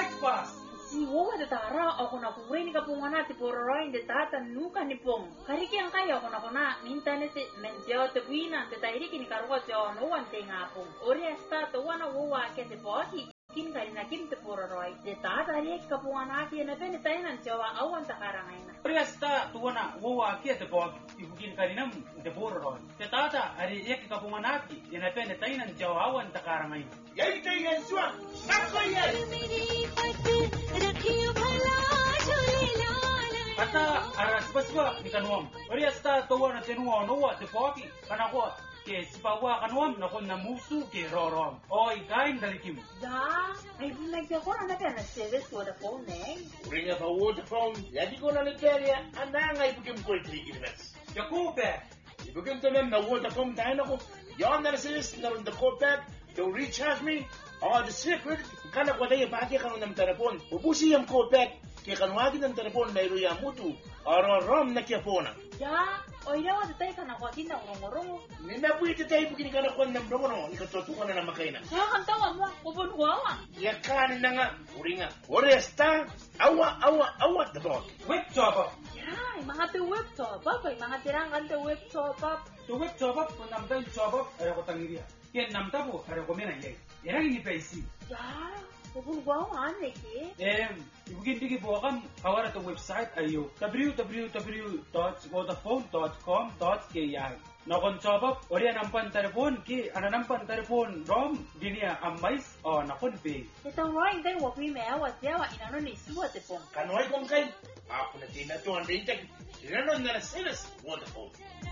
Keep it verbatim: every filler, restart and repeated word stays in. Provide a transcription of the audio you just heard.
breakfast. Si wowa de tara ako na kuwini ka punga na ti pororoin de tata nuka ni pong. Kariki ang kaya ako na kuna minta te menjao te buina te tairiki ni karuwa te ono wan te ngapong. Ori asta to wana wowa ke te poki kin kari na kim te pororoi. De tata ri ka punga na ki na pene tainan jawa awan ta karangaina. Ori asta to wana wowa ke te poki ibukin kari nam te pororoi. Te tata ari ek ka punga na ki na pene tainan jawa awan ta karangaina. Yai te yan suwa. Nako yan. Ata aras basba ni kanuam. Ori asta to wana tenua noa te poki kana ko ke sipawa kanuam na kon na musu ke rorom. Oi kain dari kim. Ja, ay bulag ko na pena service for the phone eh. Ringa pa waterphone. Yadi ko na Nigeria. Anda ngay bugim ko itigilmas. Yakupe. Ibugim to na waterphone tayo na ko. Yon na service na rin the call back. To recharge me. Oh, the secret. Kana ko tayo pati ka ng telepon. Ubusi yung call back. Kaya kanwagin ng telepon na iruya mutu. Aro-rom na kia pona. Ja, oy daw de tay kana ko tinda ngorong. Nina buiti tayo bugini ka na kwan ng bromono. Ikatutukan na na makaina. Ja, kan tawa mo ubon wawa. Yakanin na nga. Uri nga. Uri asta. Awa, awa, awa. Dabog. Whip chop. Ja, mga te web top up, mga tirang kan te web top up. To whip chop up kun namdal chop up ay ko tangiria. Ken namta po ay ko mena yai. Era ni paisi. Ja, ubon wawa ane ki. Eh, ibukin digi po kam kawara to website ayo w w w dot vodafone dot com dot k i. Nakon chop up ori nampan telepon ki ana nampan telepon rom dinia amais o nakon pe. Ito roing dai wo mi mea wa tia wa inano ni suwa te pong. Kanoy kong kay. Ako na tinato ang rintek. Sinanon na na sinas. Wonderful.